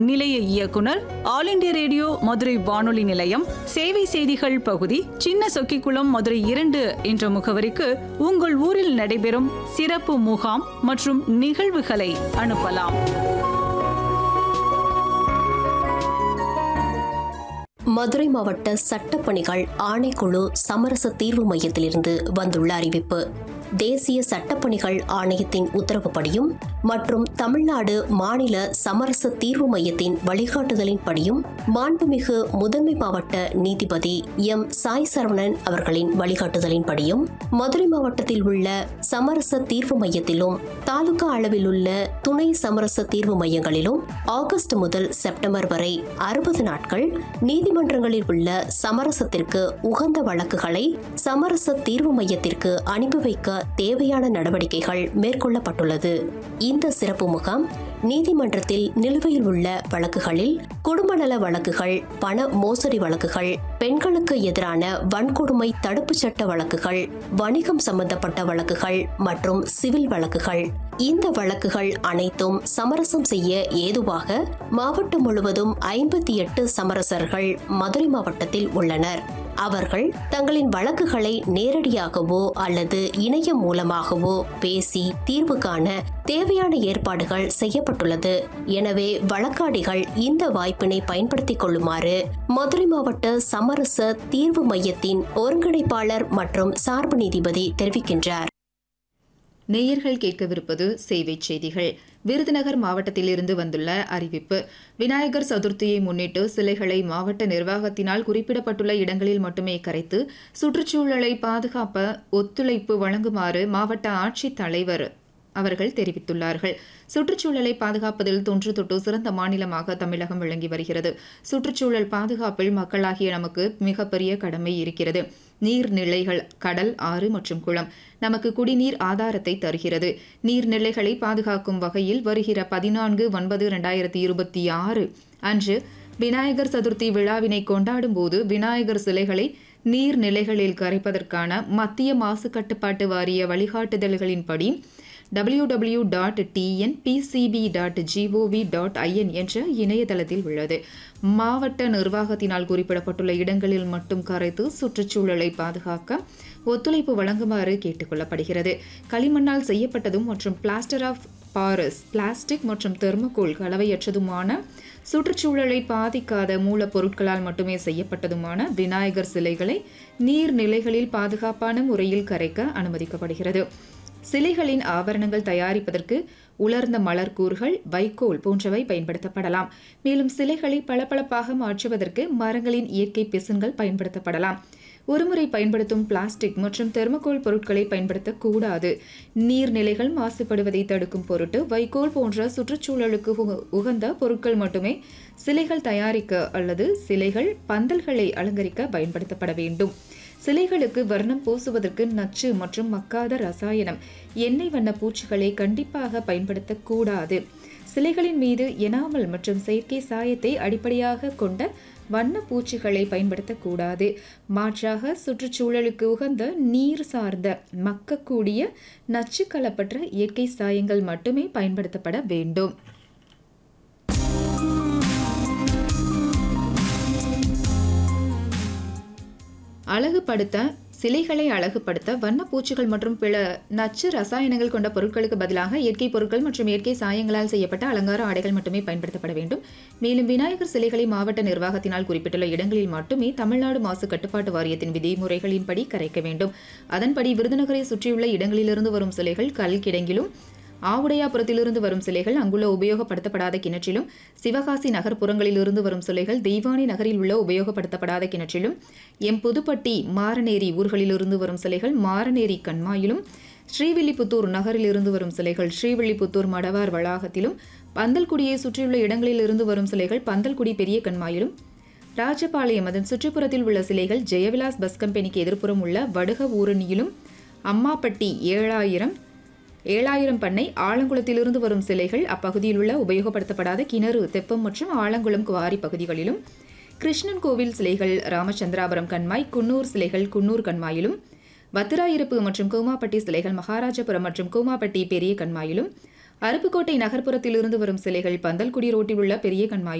நிலைய இயக்குனர், all India radio Madurai வானொலி நிலையம், சேவை செய்திகள் பகுதி, சின்ன சொக்கிக்குளம், மதுரை 2 என்ற முகவரிக்கு உங்கள் ஊரில் நடைபெறும் சிறப்பு முகாம் மற்றும் நிகழ்வுகளை அனுப்பலாம். மதுரை மாவட்ட சட்டப்பணிகள் ஆணைக்குழு சமரச தீர்வு மையத்திலிருந்து வந்துள்ள அறிவிப்பு. தேசிய சட்டப்பணிகள் ஆணையத்தின் உத்தரவுப்படியும் மற்றும் தமிழ்நாடு மாநில சமரச தீர்வு மையத்தின் வழிகாட்டுதலின்படியும் மாண்புமிகு முதன்மை மாவட்ட நீதிபதி எம். சாய் சரவணன் அவர்களின் வழிகாட்டுதலின்படியும் மதுரை மாவட்டத்தில் உள்ள சமரச தீர்வு மையத்திலும் தாலுகா அளவில் உள்ள துணை சமரச தீர்வு மையங்களிலும் ஆகஸ்ட் முதல் செப்டம்பர் வரை 60 நாட்கள் நீதிமன்றங்களில் உள்ள சமரசத்திற்கு உகந்த வழக்குகளை சமரச தீர்வு மையத்திற்கு அனுப்பி வைக்க தேவையான நடவடிக்கைகள் மேற்கொள்ளப்பட்டுள்ளது. இந்த சிறப்பு முகாம் நீதிமன்றத்தில் நிலுவையில் உள்ள வழக்குகளில் குடும்ப நல வழக்குகள், பண மோசடி வழக்குகள், பெண்களுக்கு எதிரான வன்கொடுமை தடுப்பு சட்ட வழக்குகள், வணிகம் சம்பந்தப்பட்ட வழக்குகள் மற்றும் சிவில் வழக்குகள். இந்த வழக்குகள் அனைத்தும் சமரசம் செய்ய ஏதுவாக மாவட்டம் முழுவதும் 58 சமரசர்கள் மதுரை மாவட்டத்தில் உள்ளனர். அவர்கள் தங்களின் வழக்குகளை நேரடியாகவோ அல்லது இணையம் மூலமாகவோ பேசி தீர்வு காண தேவையான ஏற்பாடுகள் செய்யப்பட்டுள்ளது. எனவே வழக்காடிகள் இந்த வாய்ப்பினை பயன்படுத்திக் கொள்ளுமாறு மதுரை மாவட்ட சமரச தீர்வு மையத்தின் ஒருங்கிணைப்பாளர் மற்றும் சார்பு நீதிபதி தெரிவிக்கின்றார். நேயர்கள் கேட்கவிருப்பது சேவை செய்திகள். விருதுநகர் மாவட்டத்தில் இருந்து வந்துள்ள அறிவிப்பு. விநாயகர் சதுர்த்தியை முன்னிட்டு சிலைகளை மாவட்ட நிர்வாகத்தினால் குறிப்பிடப்பட்டுள்ள இடங்களில் மட்டுமே கரைத்து சுற்றுச்சூழலை பாதுகாப்ப ஒத்துழைப்பு வழங்குமாறு மாவட்ட ஆட்சித் தலைவர் அவர்கள் தெரிவித்துள்ளார்கள். சுற்றுச்சூழலை பாதுகாப்பதில் தொன்று தொட்டு சிறந்த மாநிலமாக தமிழகம் விளங்கி வருகிறது. சுற்றுச்சூழல் பாதுகாப்பில் மக்களாகிய நமக்கு மிகப்பெரிய கடமை இருக்கிறது. நீர்நிலைகள், கடல், ஆறு மற்றும் குளம் நமக்கு குடிநீர் ஆதாரத்தை தருகிறது. நீர்நிலைகளை பாதுகாக்கும் வகையில் வருகிற 14/9/2026 அன்று விநாயகர் சதுர்த்தி விழாவினை கொண்டாடும் போது விநாயகர் சிலைகளை நீர்நிலைகளில் கரைப்பதற்கான மத்திய மாசு கட்டுப்பாட்டு வாரிய வழிகாட்டுதல்களின்படி www.tnpcb.gov.in என்ற இணையதளத்தில் உள்ளது. மாவட்ட நிர்வாகத்தினால் குறிப்பிடப்பட்டுள்ள இடங்களில் மட்டும் கரைத்து சுற்றுச்சூழலை பாதுகாக்க ஒத்துழைப்பு வழங்குமாறு கேட்டுக்கொள்ளப்படுகிறது. களிமண்ணால் செய்யப்பட்டதும் மற்றும் பிளாஸ்டர் ஆஃப் பாரிஸ், பிளாஸ்டிக் மற்றும் தெர்மோகோல் கலவையற்றதுமான சுற்றுச்சூழலை பாதிக்காத மூலப்பொருட்களால் மட்டுமே செய்யப்பட்டதுமான விநாயகர் சிலைகளை நீர்நிலைகளில் பாதுகாப்பான முறையில் கரைக்க அனுமதிக்கப்படுகிறது. சிலைகளின் ஆபரணங்கள் தயாரிப்பதற்கு உலர்ந்த மலர்க்கூறுகள், வைக்கோல் போன்றவை பயன்படுத்தப்படலாம். மேலும் சிலைகளை பளபளப்பாக மாற்றுவதற்கு மரங்களின் இயற்கை பிசின்கள் பயன்படுத்தப்படலாம். ஒருமுறை பயன்படுத்தும் பிளாஸ்டிக் மற்றும் தெர்மோகோல் பொருட்களை பயன்படுத்தக்கூடாது. நீர்நிலைகள் மாசுபடுவதை தடுக்கும் பொருட்டு வைக்கோல் போன்ற சுற்றுச்சூழலுக்கு உகந்த பொருட்கள் மட்டுமே சிலைகள் தயாரிக்க அல்லது சிலைகள், பந்தல்களை அலங்கரிக்க பயன்படுத்தப்பட வேண்டும். சிலைகளுக்கு வர்ணம் பூசுவதற்கு நச்சு மற்றும் மக்காத ரசாயனம், எண்ணெய் வண்ண பூச்சிகளை கண்டிப்பாக பயன்படுத்தக்கூடாது. சிலைகளின் மீது எனாமல் மற்றும் செயற்கை சாயத்தை அடிப்படையாக கொண்ட வண்ண பூச்சிகளை பயன்படுத்தக்கூடாது. மாற்றாக சுற்றுச்சூழலுக்கு உகந்த நீர் சார்ந்த மக்கக்கூடிய நச்சு கலப்பற்ற இயற்கை சாயங்கள் மட்டுமே பயன்படுத்தப்பட வேண்டும். அழகுபடுத்த சிலைகளை அழகுபடுத்த வண்ணப்பூச்சிகள் மற்றும் பிற நச்சு ரசாயனங்கள் கொண்ட பொருட்களுக்கு பதிலாக இயற்கை பொருட்கள் மற்றும் இயற்கை சாயங்களால் செய்யப்பட்ட அலங்கார ஆடைகள் மட்டுமே பயன்படுத்தப்பட வேண்டும். மேலும் விநாயகர் சிலைகளை மாவட்ட நிர்வாகத்தினால் குறிப்பிட்டுள்ள இடங்களில் மட்டுமே தமிழ்நாடு மாசு கட்டுப்பாட்டு வாரியத்தின் விதிமுறைகளின்படி கரைக்க வேண்டும். அதன்படி விருதுநகரை சுற்றியுள்ள இடங்களிலிருந்து வரும் சிலைகள் கல் கிடங்கிலும், ஆவுடையாபுரத்திலிருந்து வரும் சிலைகள் அங்குள்ள உபயோகப்படுத்தப்படாத கிணற்றிலும், சிவகாசி நகர்ப்புறங்களிலிருந்து வரும் சிலைகள் தெய்வானை நகரில் உள்ள உபயோகப்படுத்தப்படாத கிணற்றிலும், புதுப்பட்டி, மாரநேரி ஊர்களிலிருந்து வரும் சிலைகள் மாரநேரி கண்மாயிலும், ஸ்ரீவில்லிபுத்தூர் நகரிலிருந்து வரும் சிலைகள் ஸ்ரீவில்லிபுத்தூர் மடவார் வளாகத்திலும், பந்தல்குடியை சுற்றியுள்ள இடங்களிலிருந்து வரும் சிலைகள் பந்தல்குடி பெரிய கண்மாயிலும், ராஜபாளையம் அதன் சுற்றுப்புறத்தில் உள்ள சிலைகள் ஜெயவிலாஸ் பஸ் கம்பெனிக்கு எதிர்ப்புறம் உள்ள வடுக ஊரணியிலும், அம்மாப்பட்டி 7000 பண்ணை ஆலங்குளத்திலிருந்து வரும் சிலைகள் அப்பகுதியில் உள்ள உபயோகப்படுத்தப்படாத கிணறு, தெப்பம் மற்றும் ஆலங்குளம் குவாரி பகுதிகளிலும், கிருஷ்ணன் கோவில் சிலைகள் ராமச்சந்திராபுரம் கண்மாய், குன்னூர் சிலைகள் குன்னூர் கண்மாயிலும், வத்திராயிருப்பு மற்றும் கோமாப்பட்டி சிலைகள் மகாராஜபுரம் மற்றும் கோமாப்பட்டி பெரிய கண்மாயிலும், அருப்புக்கோட்டை நகர்ப்புறத்தில் இருந்து வரும் சிலைகள் பந்தல்குடி ரோட்டில் உள்ள பெரிய கண்மாய்